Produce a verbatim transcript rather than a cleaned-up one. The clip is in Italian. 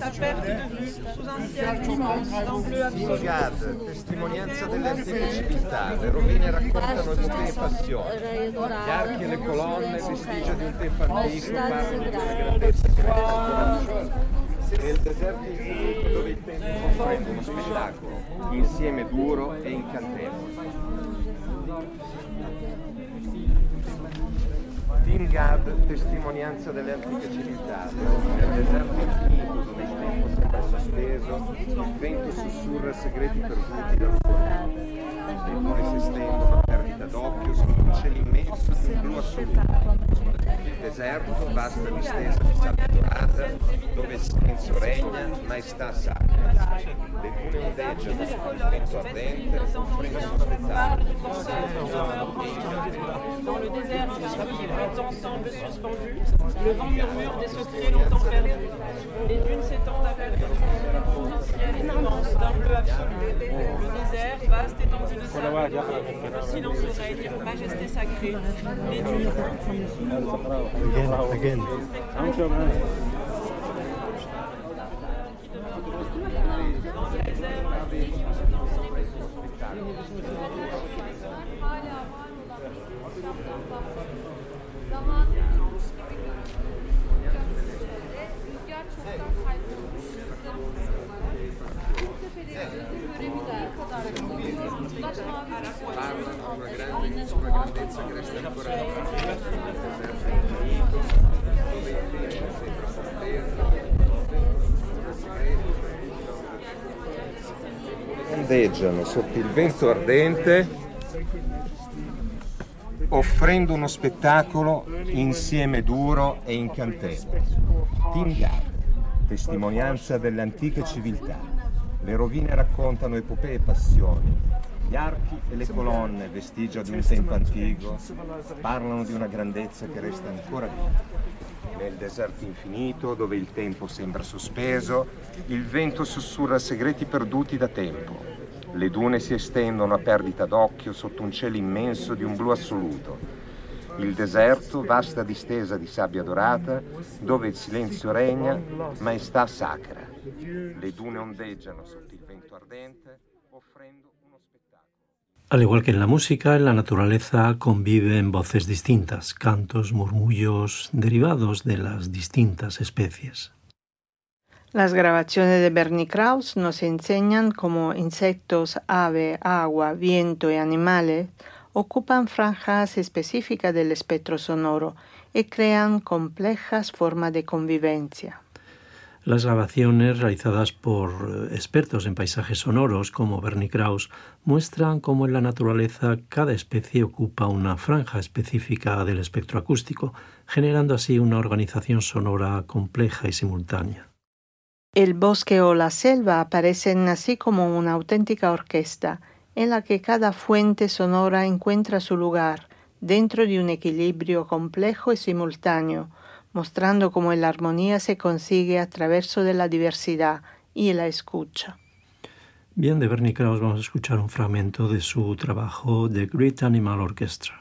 Gad, testimonianza delle antiche civiltà, le rovine raccontano epopee e passioni, gli archi e le colonne, vestigia di un tempo antico, parlano di una grandezza che resta ancora nel deserto infinito dove il tempo offrendo uno spettacolo, insieme duro e incantevole. Team Gad, testimonianza delle antiche civiltà, nel deserto infinito dove il tempo sembra sospeso, il vento sussurra segreti perduti dal fuoco. Le nuvole si estendono a perdita d'occhio su un cielo immenso di un blu assoluto. Il deserto, vasta distesa di sabbia dorata, dove il silenzio regna, maestà sacra. Le dune ondeggiano sul vento ardente, offrendo uno spettacolo. Dans le désert, les ensembles suspendus, le vent murmure des secrets longtemps perdus. Les dunes s'étendent à perte sous un ciel immense d'un bleu absolu. Le désert, vaste étendue de sable, le silence règne, majesté sacrée. Les dunes. Again, again. Parlano una grande, una grandezza che resta ancora dove il tempo sembra sospeso, ondeggiano sotto il vento ardente, offrendo uno spettacolo insieme duro e incantevole. Team Gad, testimonianza delle antiche civiltà. Le rovine raccontano epopee e passioni. Gli archi e le colonne, vestigia di un tempo antico, parlano di una grandezza che resta ancora viva. Nel deserto infinito, dove il tempo sembra sospeso, il vento sussurra segreti perduti da tempo. Le dune si estendono a perdita d'occhio sotto un cielo immenso di un blu assoluto. Il deserto, vasta distesa di sabbia dorata, dove il silenzio regna, maestà sacra. Le dune ondeggiano sotto il vento ardente, offrendo uno spettacolo. Al igual que en la música, en la naturaleza conviven voces distintas, cantos, murmullos derivados de las distintas especies. Las grabaciones de Bernie Krause nos enseñan cómo insectos, ave, agua, viento y animales ocupan franjas específicas del espectro sonoro y crean complejas formas de convivencia. Las grabaciones realizadas por expertos en paisajes sonoros como Bernie Krause muestran cómo en la naturaleza cada especie ocupa una franja específica del espectro acústico, generando así una organización sonora compleja y simultánea. El bosque o la selva aparecen así como una auténtica orquesta, en la que cada fuente sonora encuentra su lugar dentro de un equilibrio complejo y simultáneo, mostrando cómo la armonía se consigue a través de la diversidad y la escucha. Bien, de Bernie Krause vamos a escuchar un fragmento de su trabajo The Great Animal Orchestra.